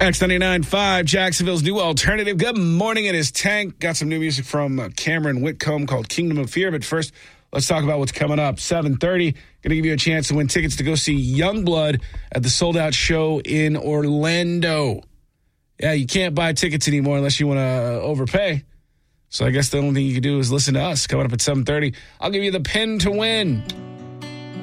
X99.5, Jacksonville's new alternative. Good morning, it is Tank. Got some new music from Cameron Whitcomb called Kingdom of Fear. But first, let's talk about what's coming up. 7:30, going to give you a chance to win tickets to go see Youngblood at the sold-out show in Orlando. Yeah, you can't buy tickets anymore unless you want to overpay. So I guess the only thing you can do is listen to us. Coming up at 7:30, I'll give you the pin to win.